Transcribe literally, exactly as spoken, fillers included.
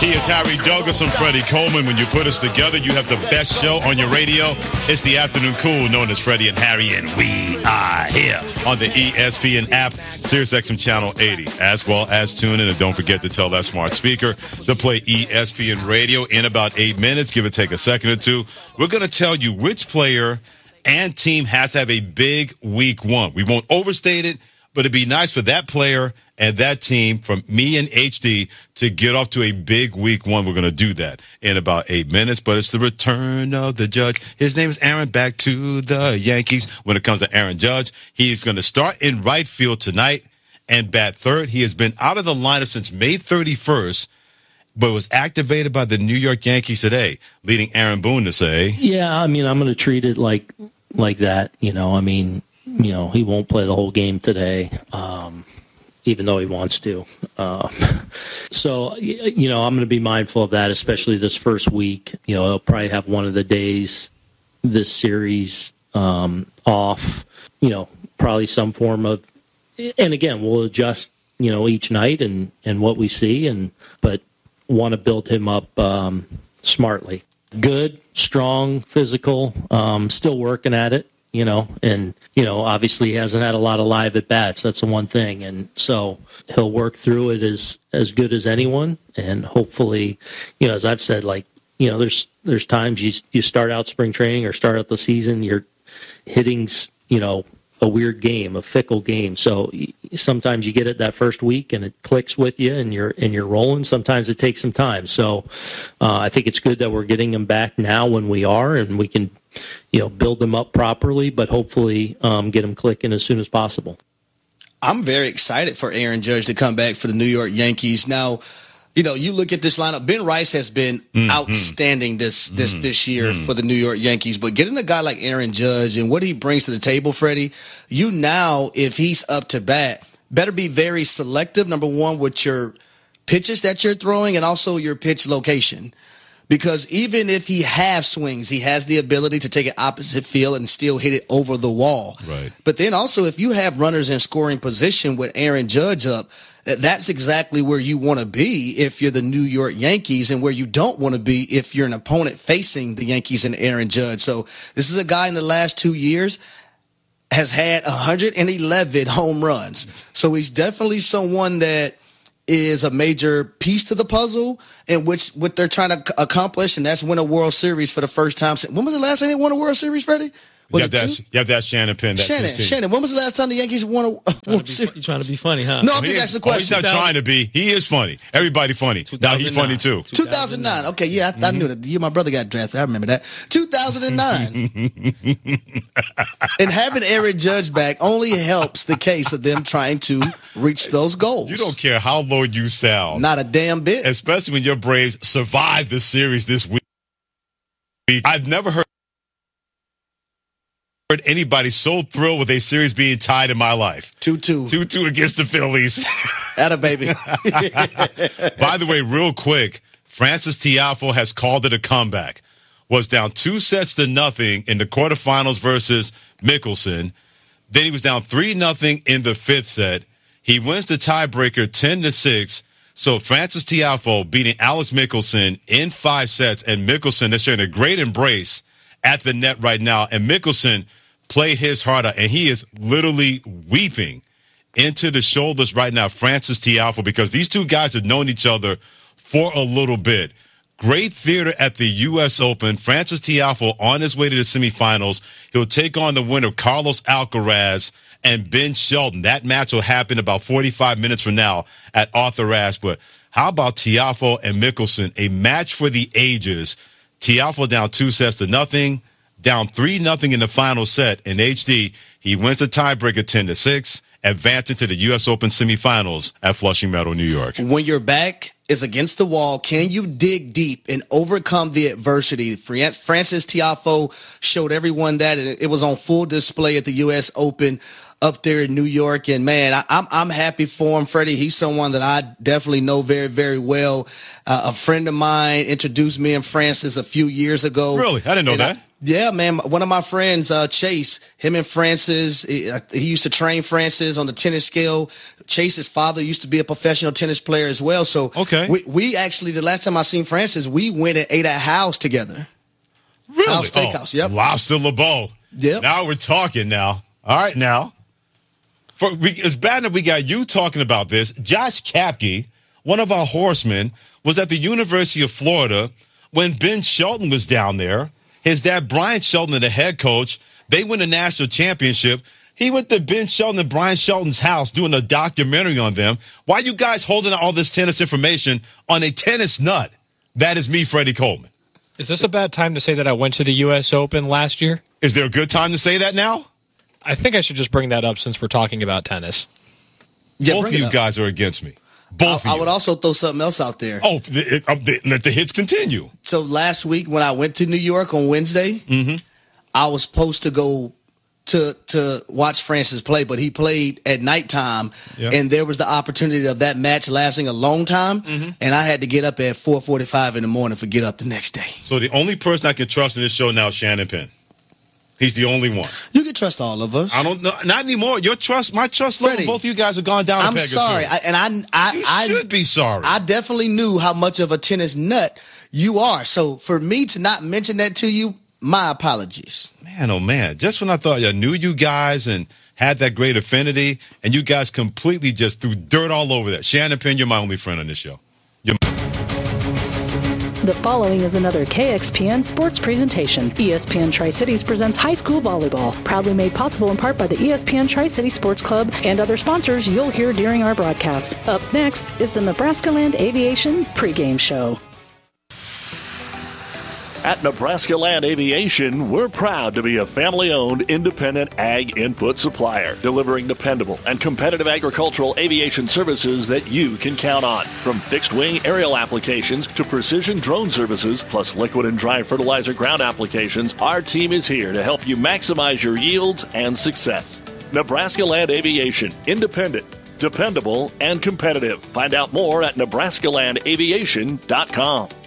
He is Harry Douglas and Freddie Coleman. When you put us together, you have the best show on your radio. It's the Afternoon Cool, known as Freddie and Harry, and we are here on the E S P N app, SiriusXM Channel eighty, as well as tune in. And don't forget to tell that smart speaker to play E S P N Radio in about eight minutes. Give it take a second or two. We're going to tell you which player and team has to have a big week one. We won't overstate it, but it'd be nice for that player and that team, from me and H D, to get off to a big week one. We're going to do that in about eight minutes, but it's the return of the Judge. His name is Aaron, back to the Yankees. When it comes to Aaron Judge, he's going to start in right field tonight and bat third. He has been out of the lineup since May thirty-first, but was activated by the New York Yankees today, leading Aaron Boone to say, yeah, I mean, I'm going to treat it like like that. You know, I mean, you know, he won't play the whole game today. Um even though he wants to. Uh, so, you know, I'm going to be mindful of that, especially this first week. You know, he'll probably have one of the days this series um, off, you know, probably some form of, and again, we'll adjust, you know, each night and, and what we see, and but want to build him up um, smartly. Good, strong, physical, um, still working at it. You know, and, you know, obviously he hasn't had a lot of live at-bats. That's the one thing. And so he'll work through it as, as good as anyone. And hopefully, you know, as I've said, like, you know, there's there's times you you start out spring training or start out the season, your hitting's, you know, a weird game, a fickle game. So sometimes you get it that first week and it clicks with you and you're and you're rolling. Sometimes it takes some time. So uh, I think it's good that we're getting him back now when we are, and we can, you know, build them up properly, but hopefully um, get them clicking as soon as possible. I'm very excited for Aaron Judge to come back for the New York Yankees. Now, you know, you look at this lineup. Ben Rice has been mm-hmm. outstanding this this mm-hmm. this year mm-hmm. for the New York Yankees. But getting a guy like Aaron Judge and what he brings to the table, Freddie, you now, if he's up to bat, better be very selective, number one, with your pitches that you're throwing and also your pitch location. Because even if he half swings, he has the ability to take an opposite field and still hit it over the wall. Right. But then also, if you have runners in scoring position with Aaron Judge up, that's exactly where you want to be if you're the New York Yankees, and where you don't want to be if you're an opponent facing the Yankees and Aaron Judge. So this is a guy in the last two years has had one hundred eleven home runs. So he's definitely someone that is a major piece to the puzzle in which what they're trying to accomplish, and that's win a World Series for the first time. When was the last time they won a World Series, Freddie? You have, that, you have that Shannon Penn. That's Shannon, Shannon, when was the last time the Yankees won a World Series? You're trying to be funny, huh? No, I'm just asking the question. Oh, he's not trying to be. He is funny. Everybody funny. Now he's funny too. two thousand nine. Okay, yeah, I, mm-hmm. I knew that. You, my brother got drafted. I remember that. two thousand nine. And having Aaron Judge back only helps the case of them trying to reach those goals. You don't care how low you sound. Not a damn bit. Especially when your Braves survived the series this week. I've never heard heard anybody so thrilled with a series being tied in my life. two two. two two against the Phillies. Atta baby. By the way, real quick, Francis Tiafoe has called it a comeback. Was down two sets to nothing in the quarterfinals versus Mickelson. Then he was down three nothing in the fifth set. He wins the tiebreaker ten to six. So Francis Tiafoe beating Alex Mickelson in five sets, and Mickelson is sharing a great embrace at the net right now. And Mickelson played his heart out, and he is literally weeping into the shoulders right now, Francis Tiafoe, because these two guys have known each other for a little bit. Great theater at the U S Open. Francis Tiafoe on his way to the semifinals. He'll take on the winner, Carlos Alcaraz and Ben Shelton. That match will happen about forty-five minutes from now at Arthur Ashe. But how about Tiafoe and Mickelson? A match for the ages. Tiafoe down two sets to nothing, down three nothing in the final set. In H D, he wins the tiebreaker ten to six, advancing to the U S Open semifinals at Flushing Meadow, New York. When your back is against the wall, can you dig deep and overcome the adversity? Francis Tiafoe showed everyone that, and it was on full display at the U S Open up there in New York. And man, I, I'm I'm happy for him, Freddie. He's someone that I definitely know very, very well. Uh, a friend of mine introduced me and Francis a few years ago. Really? I didn't know and that. I, Yeah, man. One of my friends, uh, Chase, him and Francis, he, he used to train Francis on the tennis scale. Chase's father used to be a professional tennis player as well. So okay. Okay. We, we actually, the last time I seen Francis, we went and ate at House together. Really? House Steakhouse, oh, yep. Lobster LeBeau. Yep. Now we're talking now. All right, now. For, we, it's bad that we got you talking about this. Josh Kapke, one of our horsemen, was at the University of Florida when Ben Shelton was down there. His dad, Brian Shelton, the head coach, they win a national championship. He went to Ben Shelton and Brian Shelton's house doing a documentary on them. Why are you guys holding all this tennis information on a tennis nut? That is me, Freddie Coleman. Is this a bad time to say that I went to the U S Open last year? Is there a good time to say that now? I think I should just bring that up since we're talking about tennis. Yeah, Both of you guys are against me. Both I, of you. I would also throw something else out there. Oh, the, it, uh, the, let the hits continue. So last week when I went to New York on Wednesday, mm-hmm. I was supposed to go to to watch Francis play, but he played at nighttime, yeah. and there was the opportunity of that match lasting a long time, mm-hmm. and I had to get up at four forty-five in the morning for get up the next day. So the only person I can trust in this show now is Shannon Penn. He's the only one. You can trust all of us. I don't know. Not anymore. Your trust, my trust level, both of you guys have gone down. I'm sorry, I, and I, I, you I should be sorry. I definitely knew how much of a tennis nut you are. So for me to not mention that to you, my apologies. Man, oh man! Just when I thought I knew you guys and had that great affinity, and you guys completely just threw dirt all over that. Shannon Penn, you're my only friend on this show. You're The following is another K X P N sports presentation. E S P N Tri-Cities presents high school volleyball, proudly made possible in part by the E S P N Tri-City Sports Club and other sponsors you'll hear during our broadcast. Up next is the Nebraska Land Aviation pregame show. At Nebraska Land Aviation, we're proud to be a family-owned, independent ag input supplier, delivering dependable and competitive agricultural aviation services that you can count on. From fixed-wing aerial applications to precision drone services, plus liquid and dry fertilizer ground applications, our team is here to help you maximize your yields and success. Nebraska Land Aviation, independent, dependable, and competitive. Find out more at nebraska land aviation dot com.